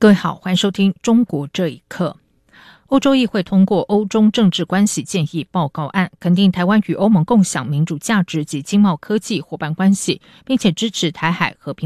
各位好，欢迎收听中国这一刻。欧洲议会通过欧中政治关系建议报告案，肯定台湾与欧盟共享民主价值及经贸科技伙伴关系，并且支持台海和平